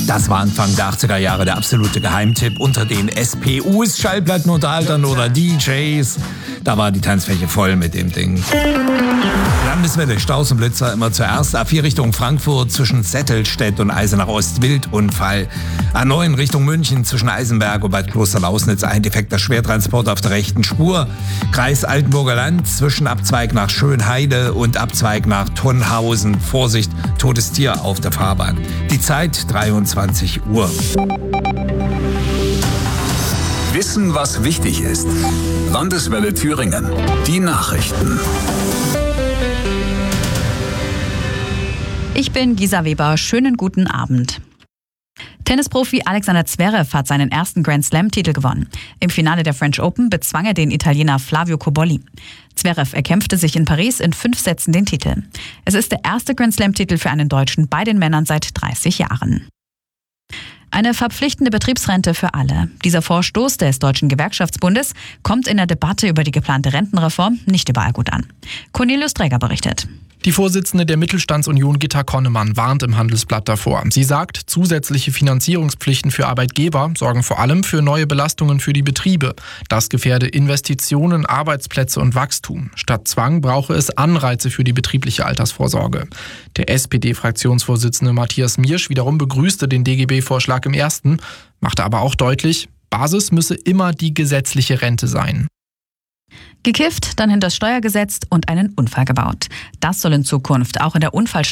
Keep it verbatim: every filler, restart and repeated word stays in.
Das war Anfang der achtziger Jahre der absolute Geheimtipp unter den S P Us, Schallplattenunterhaltern oder D Js. Da war die Tanzfläche voll mit dem Ding. Landeswelle, Staus und Blitzer immer zuerst. A vier Richtung Frankfurt zwischen Settelstedt und Eisenach Ost, Wildunfall. A neun Richtung München zwischen Eisenberg und Bad Kloster-Lausnitz, ein defekter Schwertransport auf der rechten Spur. Kreis Altenburger Land zwischen Abzweig nach Schönheide und Abzweig nach Tonhausen. Vorsicht, totes Tier auf der Fahrbahn. Die Zeit dreiundzwanzig Uhr. Wissen, was wichtig ist. Landeswelle Thüringen. Die Nachrichten. Ich bin Gisa Weber. Schönen guten Abend. Tennisprofi Alexander Zverev hat seinen ersten Grand Slam-Titel gewonnen. Im Finale der French Open bezwang er den Italiener Flavio Cobolli. Zverev erkämpfte sich in Paris in fünf Sätzen den Titel. Es ist der erste Grand Slam-Titel für einen Deutschen bei den Männern seit dreißig Jahren. Eine verpflichtende Betriebsrente für alle. Dieser Vorstoß des Deutschen Gewerkschaftsbundes kommt in der Debatte über die geplante Rentenreform nicht überall gut an. Cornelius Dräger berichtet. Die Vorsitzende der Mittelstandsunion Gitta Konnemann warnt im Handelsblatt davor. Sie sagt, zusätzliche Finanzierungspflichten für Arbeitgeber sorgen vor allem für neue Belastungen für die Betriebe. Das gefährde Investitionen, Arbeitsplätze und Wachstum. Statt Zwang brauche es Anreize für die betriebliche Altersvorsorge. Der S P D-Fraktionsvorsitzende Matthias Miersch wiederum begrüßte den D G B-Vorschlag im ersten, machte aber auch deutlich, Basis müsse immer die gesetzliche Rente sein. Gekifft, dann hinters Steuer gesetzt und einen Unfall gebaut. Das soll in Zukunft auch in der Unfallsteuer